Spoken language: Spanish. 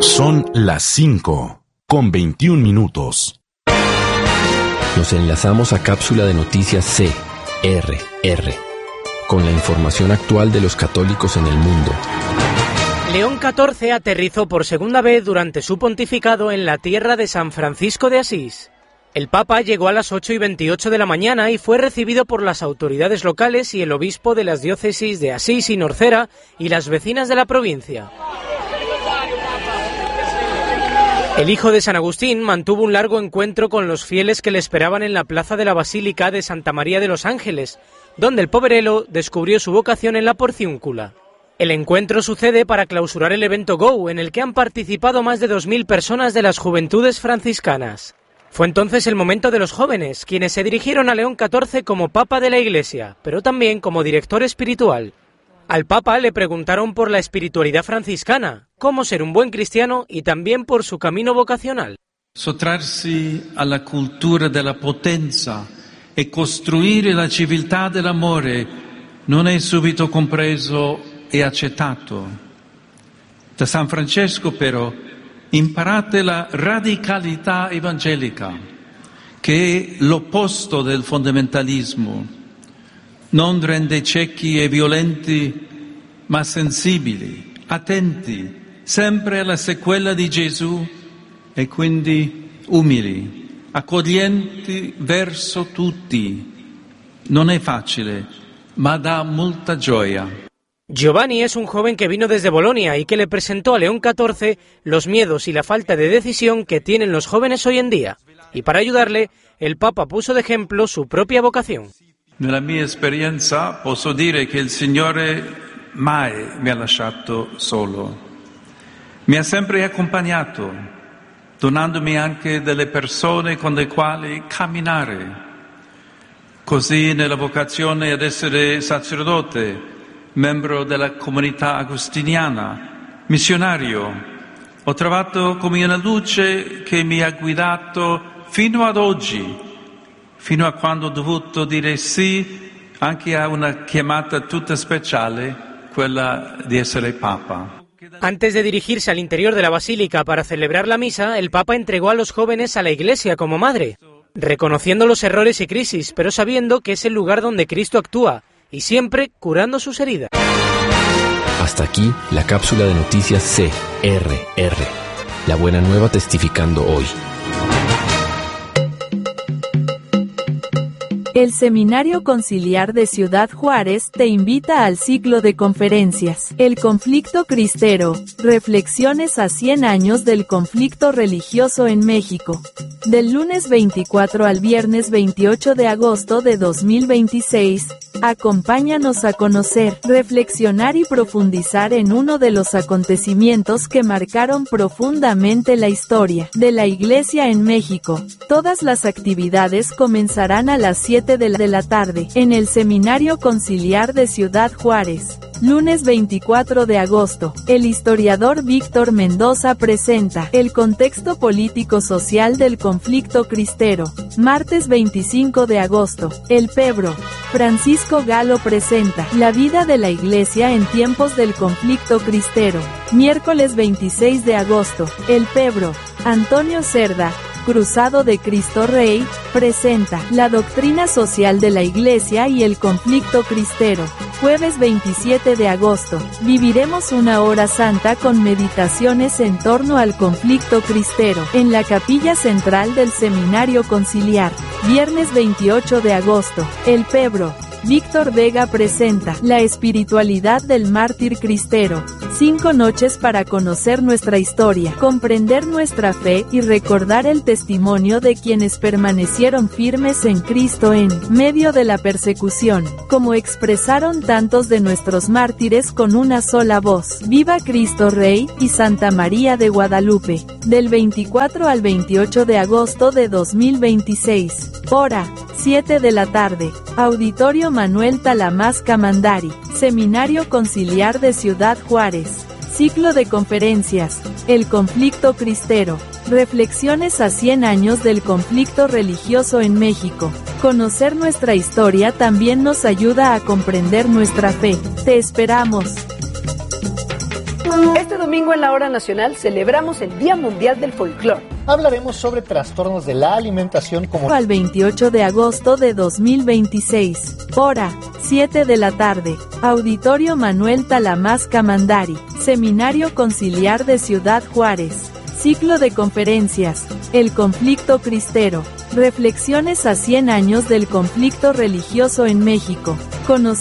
Son las 5:21. Nos enlazamos a cápsula de noticias CRR, con la información actual de los católicos en el mundo. León XIV aterrizó por segunda vez durante su pontificado en la tierra de San Francisco de Asís. El Papa llegó a las 8:28 de la mañana y fue recibido por las autoridades locales y el obispo de las diócesis de Asís y Norcera y las vecinas de la provincia. El hijo de San Agustín mantuvo un largo encuentro con los fieles que le esperaban en la plaza de la Basílica de Santa María de los Ángeles, donde el poverelo descubrió su vocación en la porciúncula. El encuentro sucede para clausurar el evento Go, en el que han participado más de 2.000 personas de las juventudes franciscanas. Fue entonces el momento de los jóvenes, quienes se dirigieron a León XIV como Papa de la Iglesia, pero también como director espiritual. Al Papa le preguntaron por la espiritualidad franciscana, cómo ser un buen cristiano y también por su camino vocacional. Sottrarsi alla cultura della potenza e costruire la civiltà dell'amore non è subito compreso e accettato. Da San Francesco però imparate la radicalità evangelica, che è l'opposto del fondamentalismo. Non rende ciechi e violenti, ma sensibili, attenti, sempre alla sequela di Gesù e quindi umili, accoglienti verso tutti. Non è facile, ma dà molta gioia. Giovanni es un joven que vino desde Bolonia y que le presentó a León XIV los miedos y la falta de decisión que tienen los jóvenes hoy en día. Y para ayudarle, el Papa puso de ejemplo su propia vocación. Nella mia esperienza posso dire che il Signore mai mi ha lasciato solo. Mi ha sempre accompagnato, donandomi anche delle persone con le quali camminare. Così nella vocazione ad essere sacerdote, membro della comunità agostiniana, missionario, ho trovato come una luce che mi ha guidato fino ad oggi, fino a quando ho dovuto dire sì anche a una chiamata tutta speciale, quella di essere Papa. Antes de dirigirse al interior de la basílica para celebrar la misa, el Papa entregó a los jóvenes a la Iglesia como madre, reconociendo los errores y crisis, pero sabiendo que es el lugar donde Cristo actúa, y siempre curando sus heridas. Hasta aquí la cápsula de noticias CRR. La buena nueva testificando hoy. El Seminario Conciliar de Ciudad Juárez te invita al ciclo de conferencias El conflicto cristero, reflexiones a 100 años del conflicto religioso en México. Del lunes 24 al viernes 28 de agosto de 2026, acompáñanos a conocer, reflexionar y profundizar en uno de los acontecimientos que marcaron profundamente la historia de la Iglesia en México. Todas las actividades comenzarán a las 7 de la tarde, en el Seminario Conciliar de Ciudad Juárez. Lunes 24 de agosto, el historiador Víctor Mendoza presenta el contexto político-social del conflicto cristero. Martes 25 de agosto, el Pebro. Francisco Galo presenta la vida de la Iglesia en tiempos del conflicto cristero. Miércoles 26 de agosto, el Pebro. Antonio Cerda, Cruzado de Cristo Rey, presenta la doctrina social de la Iglesia y el conflicto cristero. Jueves 27 de agosto, viviremos una hora santa con meditaciones en torno al conflicto cristero, en la capilla central del Seminario Conciliar. Viernes 28 de agosto, el Pebro. Víctor Vega presenta la espiritualidad del mártir cristero. 5 noches para conocer nuestra historia, comprender nuestra fe y recordar el testimonio de quienes permanecieron firmes en Cristo en medio de la persecución, como expresaron tantos de nuestros mártires con una sola voz. Viva Cristo Rey y Santa María de Guadalupe. Del 24 al 28 de agosto de 2026. Hora, 7 de la tarde. Auditorio Manuel Talamás Camandari. Seminario Conciliar de Ciudad Juárez. Ciclo de conferencias. El conflicto cristero. Reflexiones a 100 años del conflicto religioso en México. Conocer nuestra historia también nos ayuda a comprender nuestra fe. Te esperamos. Este domingo en la Hora Nacional celebramos el Día Mundial del Folclor. Hablaremos sobre trastornos de la alimentación como al 28 de agosto de 2026. Hora, 7 de la tarde. Auditorio Manuel Talamás Camandari. Seminario Conciliar de Ciudad Juárez. Ciclo de conferencias. El conflicto cristero. Reflexiones a 100 años del conflicto religioso en México.